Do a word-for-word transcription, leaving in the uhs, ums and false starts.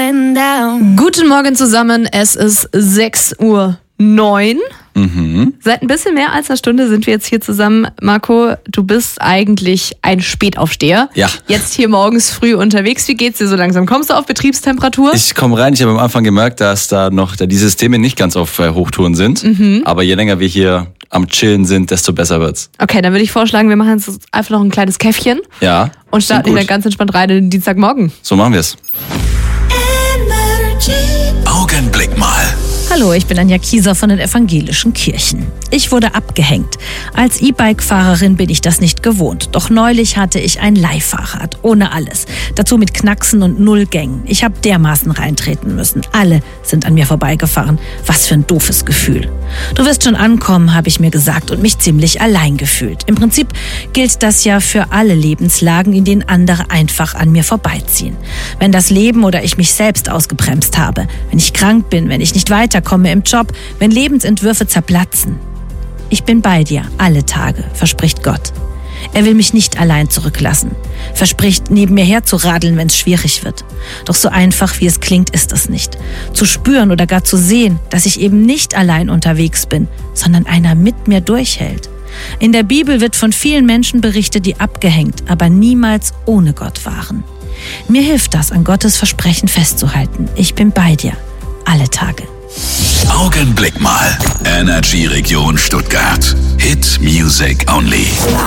going down. Guten Morgen zusammen, es ist sechs Uhr neun. Mhm. Seit ein bisschen mehr als einer Stunde sind wir jetzt hier zusammen. Marco, du bist eigentlich ein Spätaufsteher. Ja. Jetzt hier morgens früh unterwegs. Wie geht's dir so langsam? Kommst du auf Betriebstemperatur? Ich komme rein, ich habe am Anfang gemerkt, dass da noch da die Systeme nicht ganz auf äh, Hochtouren sind. Mhm. Aber je länger wir hier am Chillen sind, desto besser wird's. Okay, dann würde ich vorschlagen, wir machen jetzt einfach noch ein kleines Käffchen Ja. und starten klingt wieder gut. ganz entspannt rein in den Dienstagmorgen. So machen wir's. Augenblick mal. Hallo, ich bin Anja Kieser von den Evangelischen Kirchen. Ich wurde abgehängt. Als E-Bike-Fahrerin bin ich das nicht gewohnt. Doch neulich hatte ich ein Leihfahrrad, ohne alles. Dazu mit Knacksen und Nullgängen. Ich habe dermaßen reintreten müssen. Alle sind an mir vorbeigefahren. Was für ein doofes Gefühl. Du wirst schon ankommen, habe ich mir gesagt und mich ziemlich allein gefühlt. Im Prinzip gilt das ja für alle Lebenslagen, in denen andere einfach an mir vorbeiziehen. Wenn das Leben oder ich mich selbst ausgebremst habe, wenn ich krank bin, wenn ich nicht weiterkomme im Job, wenn Lebensentwürfe zerplatzen. Ich bin bei dir, alle Tage, verspricht Gott. Er will mich nicht allein zurücklassen, verspricht, neben mir herzuradeln, wenn es schwierig wird. Doch so einfach, wie es klingt, ist es nicht. Zu spüren oder gar zu sehen, dass ich eben nicht allein unterwegs bin, sondern einer mit mir durchhält. In der Bibel wird von vielen Menschen berichtet, die abgehängt, aber niemals ohne Gott waren. Mir hilft das, an Gottes Versprechen festzuhalten. Ich bin bei dir, alle Tage. Augenblick mal. Energy Region Stuttgart. Hit Music Only.